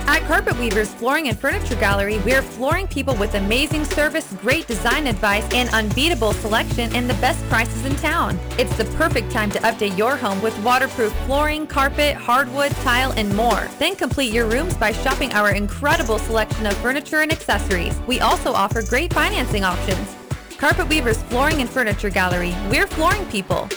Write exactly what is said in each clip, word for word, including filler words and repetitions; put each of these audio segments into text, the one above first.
At Carpet Weavers Flooring and Furniture Gallery, we're flooring people with amazing service, great design advice, and unbeatable selection and the best prices in town. It's the perfect time to update your home with waterproof flooring, carpet, hardwood, tile, and more. Then complete your rooms by shopping our incredible selection of furniture and accessories. We also offer great financing options. Carpet Weavers Flooring and Furniture Gallery. We're flooring people.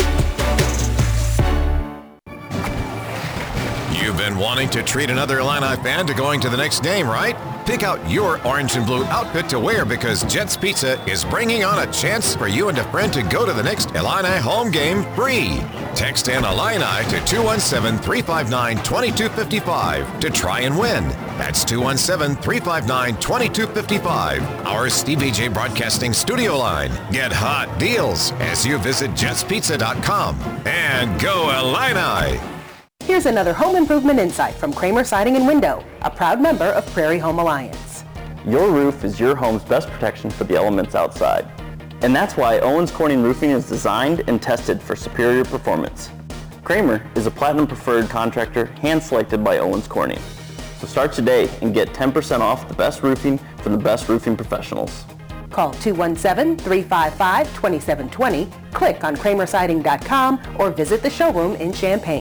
You've been wanting to treat another Illini fan to going to the next game, right? Pick out your orange and blue outfit to wear because Jets Pizza is bringing on a chance for you and a friend to go to the next Illini home game free. Text in Illini to two one seven, three five nine, two two five five to try and win. That's two one seven, three five nine, two two five five. Our Stevie J Broadcasting studio line. Get hot deals as you visit jets pizza dot com. And go Illini! Here's another home improvement insight from Kramer Siding and Window, a proud member of Prairie Home Alliance. Your roof is your home's best protection for the elements outside. And that's why Owens Corning Roofing is designed and tested for superior performance. Kramer is a platinum preferred contractor hand-selected by Owens Corning. So start today and get ten percent off the best roofing from the best roofing professionals. Call two one seven, three five five, two seven two zero, click on kramer siding dot com, or visit the showroom in Champaign.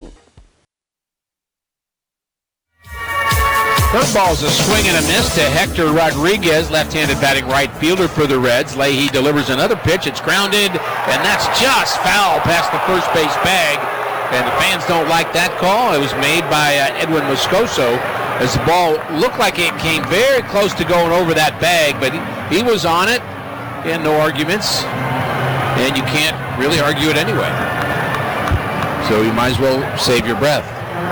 Curveball's a swing and a miss to Hector Rodriguez, left-handed batting right fielder for the Reds. Leahy delivers another pitch. It's grounded, and that's just foul past the first base bag. And the fans don't like that call. It was made by uh, Edwin Moscoso as the ball looked like it came very close to going over that bag, but he, he was on it, and no arguments. And you can't really argue it anyway. So you might as well save your breath.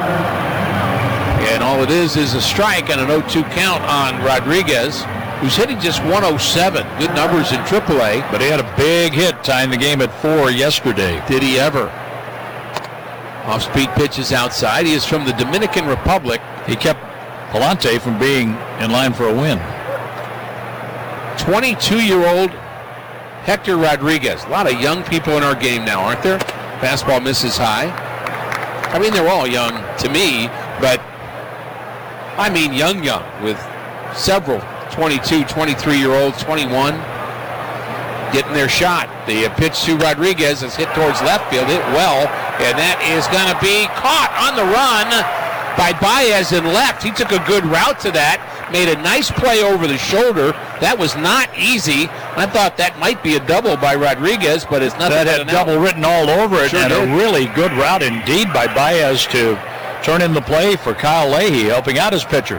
And all it is is a strike and an oh two count on Rodriguez, who's hitting just one oh seven. Good numbers in triple A. But he had a big hit tying the game at four yesterday. Did he ever? Off-speed pitches outside. He is from the Dominican Republic. He kept Palante from being in line for a win. twenty-two-year-old Hector Rodriguez. A lot of young people in our game now, aren't there? Fastball misses high. I mean, they're all young to me, but I mean young, young, with several twenty-two, twenty-three-year-olds, twenty-one, getting their shot. The pitch to Rodriguez is hit towards left field, hit well, and that is going to be caught on the run by Baez in left. He took a good route to that, made a nice play over the shoulder. That was not easy. I thought that might be a double by Rodriguez, but it's nothing. That had double written all over it, sure and did. A really good route indeed by Baez to turn in the play for Kyle Leahy, helping out his pitcher.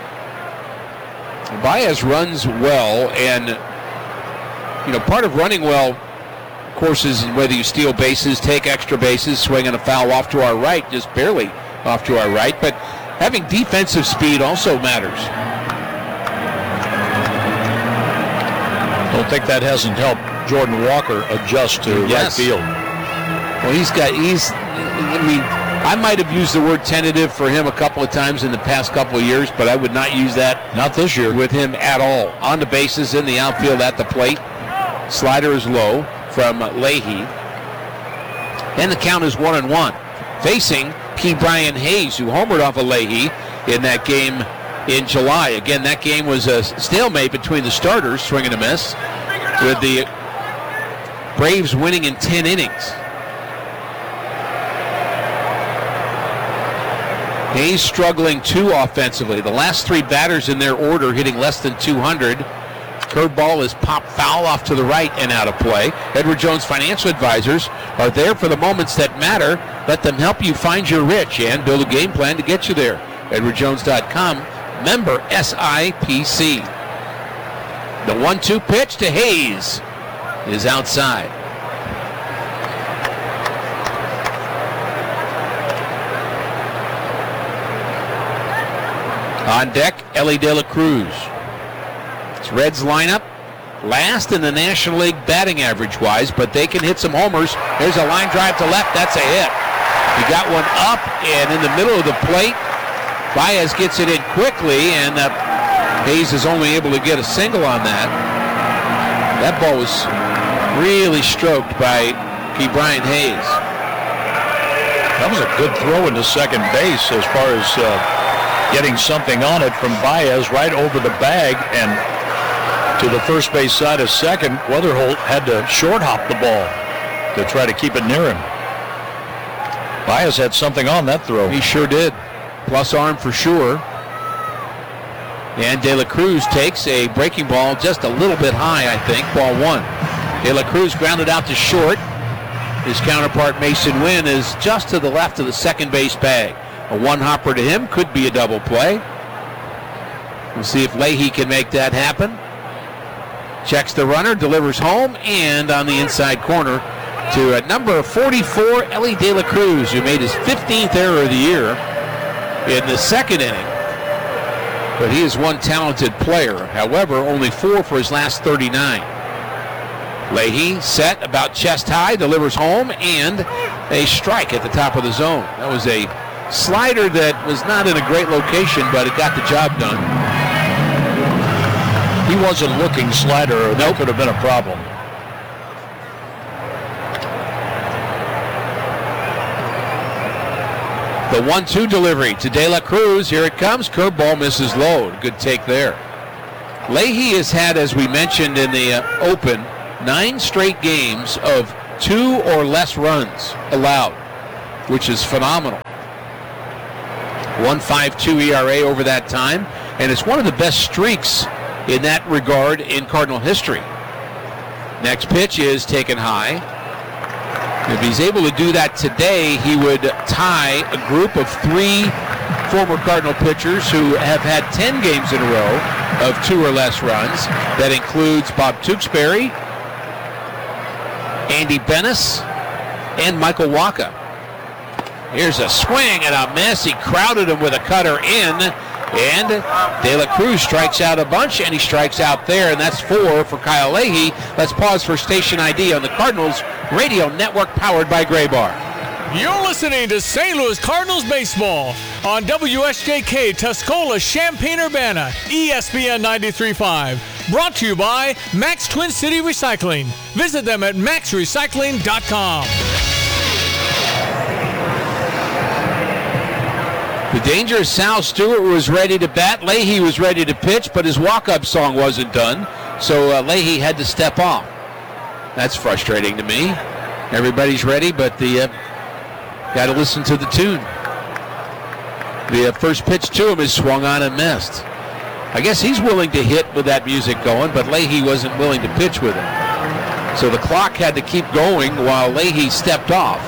Baez runs well, and you know, part of running well, of course, is whether you steal bases, take extra bases, swing on a foul off to our right, just barely off to our right, but having defensive speed also matters. Don't think that hasn't helped Jordan Walker adjust to yes. right field. Well, he's got, he's, I mean, I might have used the word tentative for him a couple of times in the past couple of years, but I would not use that. Not this year. With him at all. On the bases, in the outfield, at the plate. Slider is low from Leahy. And the count is one and one. Facing Key Brian Hayes, who homered off of Leahy in that game in July. Again, that game was a stalemate between the starters, swing and a miss, with the Braves winning in ten innings. Hayes struggling too offensively. The last three batters in their order hitting less than two hundred. Curveball is popped foul off to the right and out of play. Edward Jones Financial Advisors are there for the moments that matter. Let them help you find your rich and build a game plan to get you there. edward jones dot com, member S I P C. The one two pitch to Hayes is outside. On deck, Ellie De La Cruz. It's Reds lineup, last in the National League batting average-wise, but they can hit some homers. There's a line drive to left. That's a hit. He got one up and in the middle of the plate. Baez gets it in quickly, and uh, Hayes is only able to get a single on that. That ball was really stroked by Key Brian Hayes. That was a good throw into second base as far as uh, getting something on it from Baez right over the bag and to the first base side of second. Weatherholt had to short hop the ball to try to keep it near him. Baez had something on that throw. He sure did. Plus arm for sure. And De La Cruz takes a breaking ball just a little bit high, I think. Ball one. De La Cruz grounded out to short. His counterpart, Mason Wynn, is just to the left of the second base bag. A one-hopper to him could be a double play. We'll see if Leahy can make that happen. Checks the runner, delivers home, and on the inside corner to a number forty-four, Elly De La Cruz, who made his fifteenth error of the year in the second inning. But he is one talented player. However, only four for his last thirty-nine. Leahy set about chest high, delivers home, and a strike at the top of the zone. That was a slider that was not in a great location, but it got the job done. He wasn't looking slider, or that nope. could have been a problem. The one two delivery to De La Cruz. Here it comes. Curveball misses low. Good take there. Leahy has had, as we mentioned in the uh, open, nine straight games of two or less runs allowed, which is phenomenal. one point five two E R A over that time, and it's one of the best streaks in that regard in Cardinal history. Next pitch is taken high. If he's able to do that today, he would tie a group of three former Cardinal pitchers who have had ten games in a row of two or less runs. That includes Bob Tewksbury, Andy Benes, and Michael Wacha. Here's a swing and a miss. He crowded him with a cutter in, and De La Cruz strikes out a bunch, and he strikes out there, and that's four for Kyle Leahy. Let's pause for station I D on the Cardinals radio network powered by Graybar. You're listening to Saint Louis Cardinals baseball on W S J K Tuscola, Champaign-Urbana, E S P N ninety-three point five. Brought to you by Max Twin City Recycling. Visit them at max recycling dot com. The dangerous Sal Stewart was ready to bat. Leahy was ready to pitch, but his walk-up song wasn't done, so uh, Leahy had to step off. That's frustrating to me. Everybody's ready, but the uh, got to listen to the tune. The uh, first pitch to him is swung on and missed. I guess he's willing to hit with that music going, but Leahy wasn't willing to pitch with it. So the clock had to keep going while Leahy stepped off.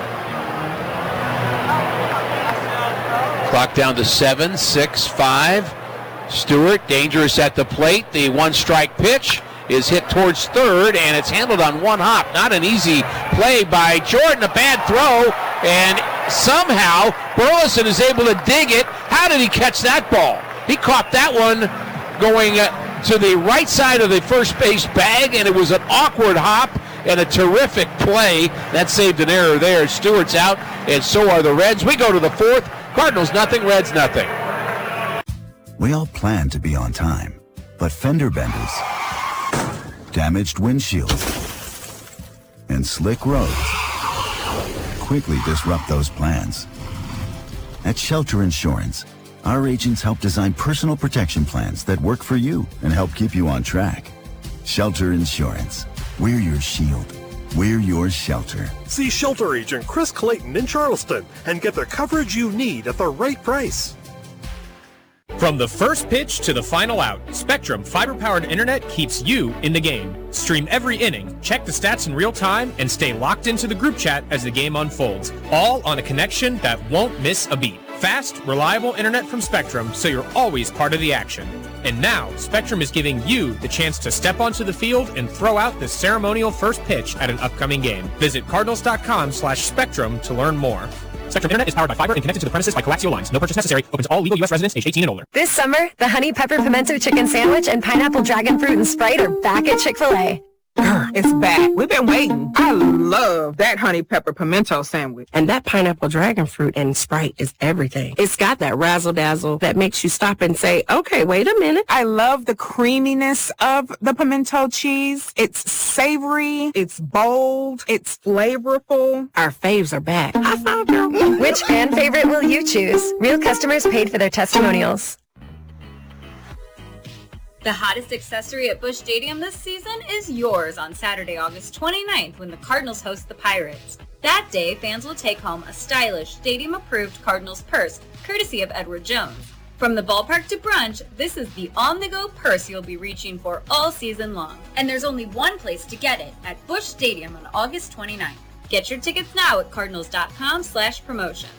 Clock down to seven, six, five. Stewart, dangerous at the plate. The one-strike pitch is hit towards third, and it's handled on one hop. Not an easy play by Jordan. A bad throw, and somehow Burleson is able to dig it. How did he catch that ball? He caught that one going to the right side of the first base bag, and it was an awkward hop and a terrific play. That saved an error there. Stewart's out, and so are the Reds. We go to the fourth. Cardinals nothing, Reds nothing. We all plan to be on time, but fender benders, damaged windshields, and slick roads quickly disrupt those plans. At Shelter Insurance, our agents help design personal protection plans that work for you and help keep you on track. Shelter Insurance. We're your shield. We're your shelter. See Shelter Agent Chris Clayton in Charleston and get the coverage you need at the right price. From the first pitch to the final out, Spectrum fiber-powered internet keeps you in the game. Stream every inning, check the stats in real time, and stay locked into the group chat as the game unfolds. All on a connection that won't miss a beat. Fast, reliable internet from Spectrum, so you're always part of the action. And now, Spectrum is giving you the chance to step onto the field and throw out the ceremonial first pitch at an upcoming game. Visit cardinals.com slash spectrum to learn more. Spectrum Internet is powered by fiber and connected to the premises by coaxial lines. No purchase necessary. Open to all legal U S residents age eighteen and older. This summer, the Honey Pepper Pimento Chicken Sandwich and Pineapple Dragon Fruit and Sprite are back at Chick-fil-A. It's back. We've been waiting. I love that honey pepper pimento sandwich. And that pineapple dragon fruit and Sprite is everything. It's got that razzle dazzle that makes you stop and say, okay, wait a minute. I love the creaminess of the pimento cheese. It's savory. It's bold. It's flavorful. Our faves are back. I found girl. Which fan favorite will you choose? Real customers paid for their testimonials. The hottest accessory at Busch Stadium this season is yours on Saturday, August twenty-ninth, when the Cardinals host the Pirates. That day, fans will take home a stylish, stadium-approved Cardinals purse, courtesy of Edward Jones. From the ballpark to brunch, this is the on-the-go purse you'll be reaching for all season long. And there's only one place to get it, at Busch Stadium on August twenty-ninth. Get your tickets now at cardinals.com slash promotions.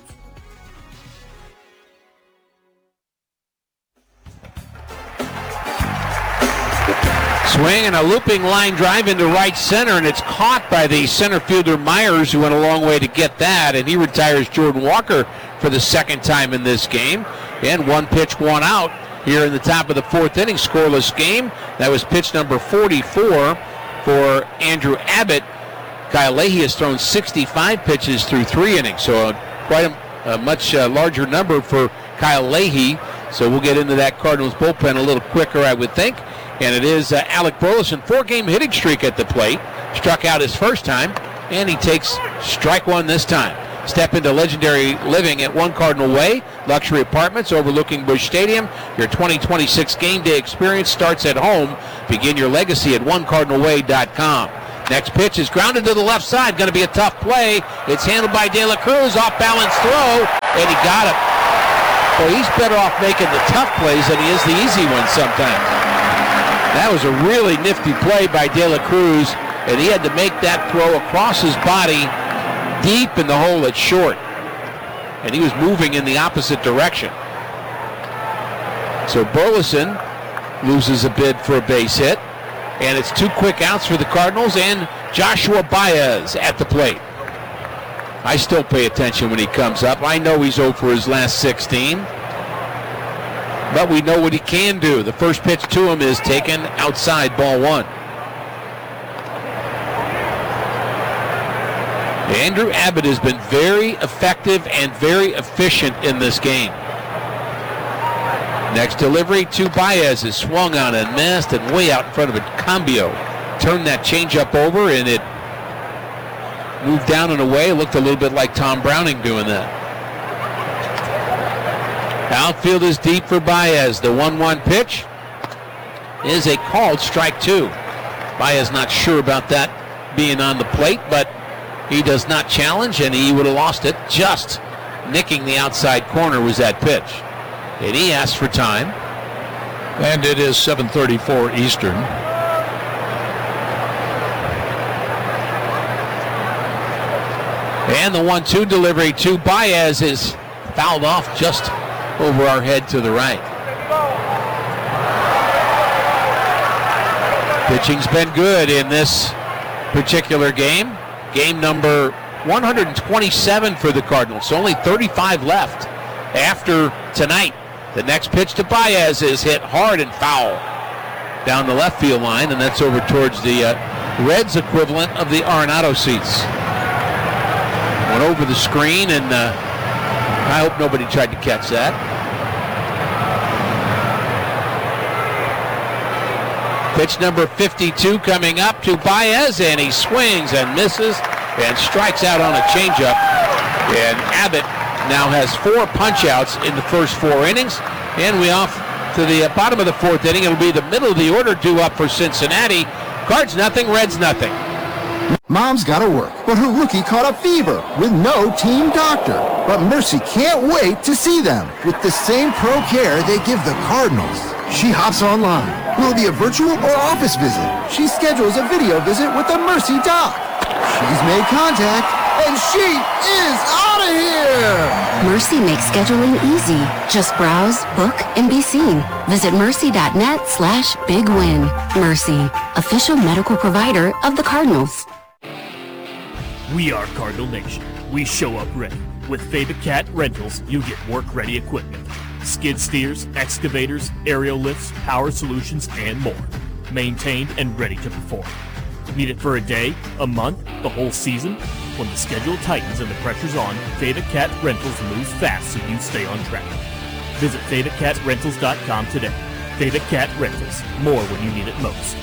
Swing and a looping line drive into right center, and it's caught by the center fielder Myers, who went a long way to get that, and he retires Jordan Walker for the second time in this game. And one pitch, one out here in the top of the fourth inning, scoreless game. That was pitch number forty-four for Andrew Abbott. Kyle Leahy has thrown sixty-five pitches through three innings, so quite a, a much uh, larger number for Kyle Leahy. So we'll get into that Cardinals bullpen a little quicker, I would think. And it is uh, Alec Burleson, four-game hitting streak at the plate. Struck out his first time, and he takes strike one this time. Step into legendary living at One Cardinal Way, luxury apartments overlooking Busch Stadium. Your twenty twenty-six game day experience starts at home. Begin your legacy at one cardinal way dot com. Next pitch is grounded to the left side. Going to be a tough play. It's handled by De La Cruz. Off-balance throw, and he got it. Well, he's better off making the tough plays than he is the easy ones sometimes. That was a really nifty play by De La Cruz, and he had to make that throw across his body deep in the hole at short. And he was moving in the opposite direction. So Burleson loses a bid for a base hit, and it's two quick outs for the Cardinals and Joshua Baez at the plate. I still pay attention when he comes up. I know he's oh for his last sixteen. But we know what he can do. The first pitch to him is taken outside, ball one. Andrew Abbott has been very effective and very efficient in this game. Next delivery to Baez is swung on and missed, and way out in front of it, Cambio turned that changeup over, and it moved down and away. It looked a little bit like Tom Browning doing that. Outfield is deep for Baez. The one one pitch is a called strike two. Baez not sure about that being on the plate, but he does not challenge, and he would have lost it. Just nicking the outside corner was that pitch. And he asked for time. And it is seven thirty-four Eastern. And the one two delivery to Baez is fouled off just over our head to the right. Pitching's been good in this particular game. Game number one hundred twenty-seven for the Cardinals. So only thirty-five left after tonight. The next pitch to Baez is hit hard and foul down the left field line, and that's over towards the uh, Reds equivalent of the Arenado seats. Went over the screen, and uh, I hope nobody tried to catch that. Pitch number fifty-two coming up to Baez, and he swings and misses and strikes out on a changeup. And Abbott now has four punch-outs in the first four innings. And we off to the bottom of the fourth inning. It'll be the middle of the order due up for Cincinnati. Cards nothing, Reds nothing. Mom's got to work, but her rookie caught a fever with no team doctor. But Mercy can't wait to see them with the same pro care they give the Cardinals. She hops online. Will it be a virtual or office visit? She schedules a video visit with the Mercy doc. She's made contact, and she is out of here! Mercy makes scheduling easy. Just browse, book, and be seen. Visit mercy.net slash big win. Mercy, official medical provider of the Cardinals. We are Cardinal Nation. We show up ready. With Favorite Cat Rentals, you get work-ready equipment. Skid steers, excavators, aerial lifts, power solutions, and more. Maintained and ready to perform. Need it for a day, a month, the whole season? When the schedule tightens and the pressure's on, Theta Cat Rentals moves fast so you stay on track. Visit theta cat rentals dot com today. Theta Cat Rentals, more when you need it most.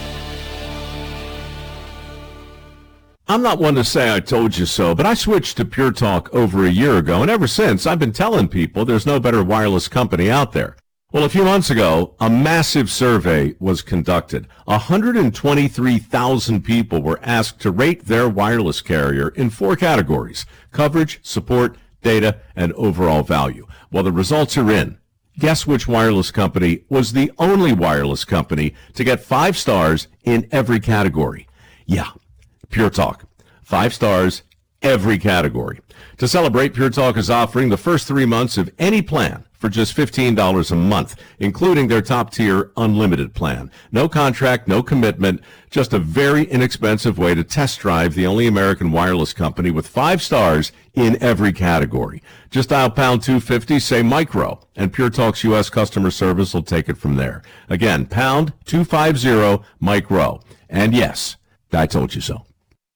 I'm not one to say I told you so, but I switched to Pure Talk over a year ago, and ever since I've been telling people there's no better wireless company out there. Well, a few months ago, a massive survey was conducted. one hundred twenty-three thousand people were asked to rate their wireless carrier in four categories: coverage, support, data, and overall value. Well, the results are in. Guess which wireless company was the only wireless company to get five stars in every category? Yeah, Pure Talk. Five stars, every category. To celebrate, Pure Talk is offering the first three months of any plan for just fifteen dollars a month, including their top-tier unlimited plan. No contract, no commitment, just a very inexpensive way to test drive the only American wireless company with five stars in every category. Just dial pound two fifty, say micro, and Pure Talk's U S customer service will take it from there. Again, pound two fifty, micro. And yes, I told you so.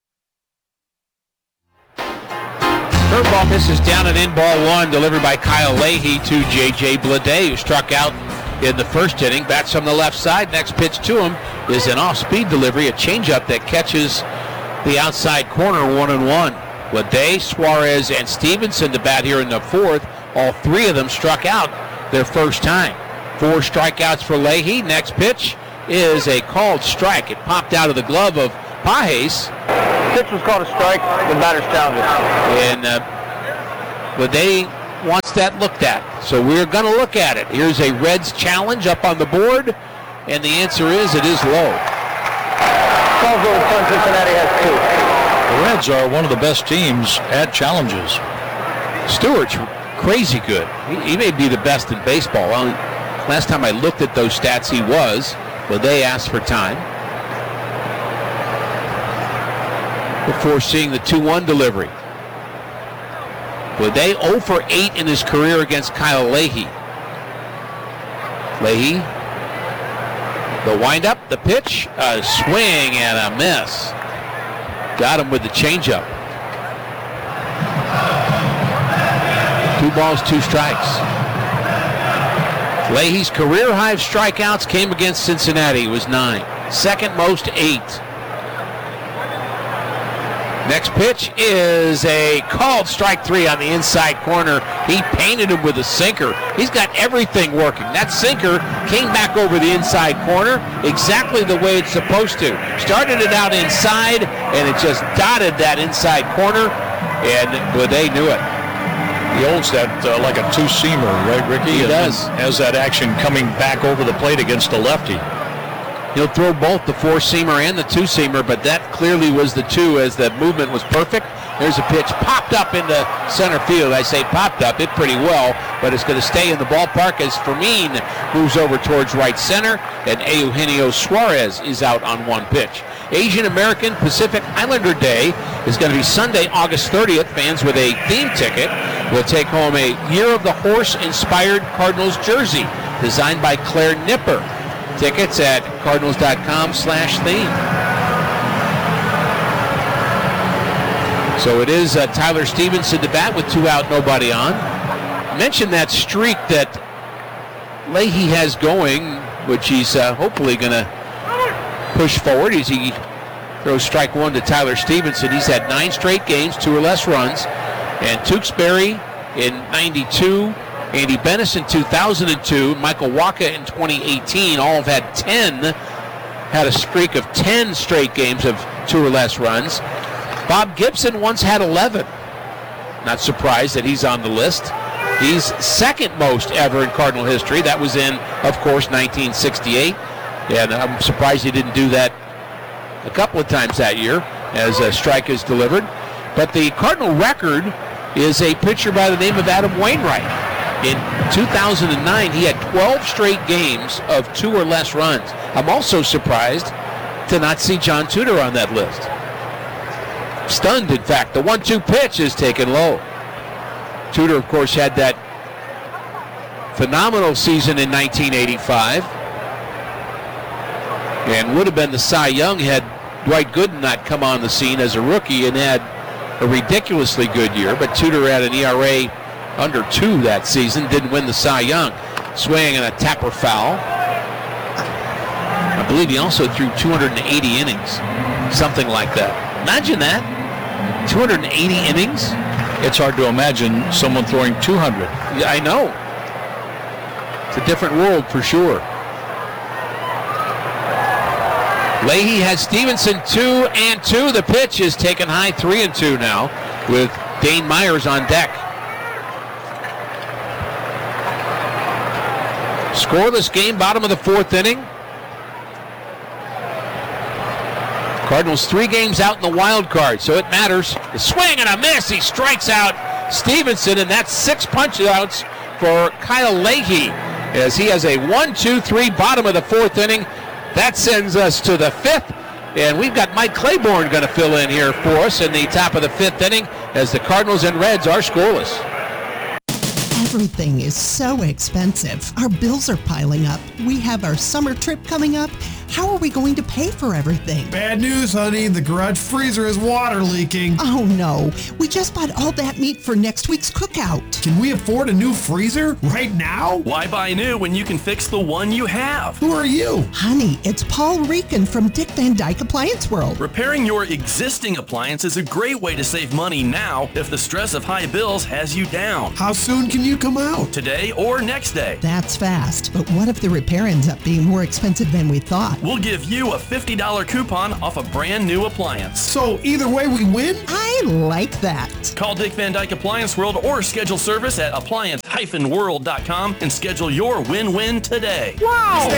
Curveball misses down and in, ball one, delivered by Kyle Leahy to J J Bleday, who struck out in the first inning. Bats on the left side. Next pitch to him is an off-speed delivery, a changeup that catches the outside corner, one and one. Bleday, Suarez, and Stevenson to bat here in the fourth. All three of them struck out their first time. Four strikeouts for Leahy. Next pitch is a called strike. It popped out of the glove of Pages. Pitch was called a strike. The batter's down. And uh, Bleday wants that looked at. So we're going to look at it. Here's a Reds challenge up on the board, and the answer is it is low. Cincinnati has two. The Reds are one of the best teams at challenges. Stewart's crazy good. He, he may be the best in baseball. Well, last time I looked at those stats, he was. Bleday asked for time before seeing the two one delivery. Bleday oh for eight in his career against Kyle Leahy. Leahy, the windup, the pitch, a swing and a miss. Got him with the changeup. Two balls, two strikes. Leahy's career high of strikeouts came against Cincinnati. It was nine. Second most, eight. Next pitch is a called strike three on the inside corner. He painted him with a sinker. He's got everything working. That sinker came back over the inside corner exactly the way it's supposed to. Started it out inside, and it just dotted that inside corner, and Bleday knew it. He holds that uh, like a two-seamer, right, Ricky? He and does. Has that action coming back over the plate against a lefty. He'll throw both the four-seamer and the two-seamer, but that clearly was the two as the movement was perfect. There's a pitch popped up into center field. I say popped up, hit pretty well, but it's going to stay in the ballpark as Fermin moves over towards right center, and Eugenio Suarez is out on one pitch. Asian American Pacific Islander Day is going to be Sunday, August thirtieth. Fans with a theme ticket will take home a Year of the Horse-inspired Cardinals jersey designed by Claire Nipper. Tickets at cardinals.com slash theme. So it is uh, Tyler Stevenson to bat with two out, nobody on. Mentioned that streak that Leahy has going, which he's uh, hopefully going to push forward as he throws strike one to Tyler Stevenson. He's had nine straight games, two or less runs. And Tewksbury in ninety-two, Andy Bennis in two thousand two, Michael Wacha in twenty eighteen, all have had ten, had a streak of ten straight games of two or less runs. Bob Gibson once had eleven. Not surprised that he's on the list. He's second most ever in Cardinal history. That was in, of course, nineteen sixty-eight. And I'm surprised he didn't do that a couple of times that year as a strike is delivered. But the Cardinal record is a pitcher by the name of Adam Wainwright. In two thousand nine, he had twelve straight games of two or less runs. I'm also surprised to not see John Tudor on that list. Stunned, in fact. The one two pitch is taken low. Tudor, of course, had that phenomenal season in nineteen eighty-five and would have been the Cy Young had Dwight Gooden not come on the scene as a rookie and had a ridiculously good year, but Tudor had an E R A under two that season, didn't win the Cy Young. Swinging and a tapper foul. I believe he also threw two hundred eighty innings, something like that. Imagine that, two hundred eighty innings. It's hard to imagine someone throwing two hundred. Yeah, I know. It's a different world for sure. Leahy has Stevenson two and two. The pitch is taken high three and two now with Dane Myers on deck. Scoreless game, bottom of the fourth inning. Cardinals three games out in the wild card, so it matters. The swing and a miss. He strikes out Stevenson, and that's six punch-outs for Kyle Leahy as he has a one two three bottom of the fourth inning. That sends us to the fifth, and we've got Mike Claiborne going to fill in here for us in the top of the fifth inning as the Cardinals and Reds are scoreless. Everything is so expensive. Our bills are piling up. We have our summer trip coming up. How are we going to pay for everything? Bad news, honey. The garage freezer is water leaking. Oh, no. We just bought all that meat for next week's cookout. Can we afford a new freezer right now? Why buy new when you can fix the one you have? Who are you? Honey, it's Paul Rican from Dick Van Dyke Appliance World. Repairing your existing appliance is a great way to save money now if the stress of high bills has you down. How soon can you come out? Today or next day. That's fast. But what if the repair ends up being more expensive than we thought? We'll give you a fifty dollars coupon off a brand new appliance. So either way we win? I like that. Call Dick Van Dyke Appliance World or schedule service at appliance dash world dot com and schedule your win-win today. Wow!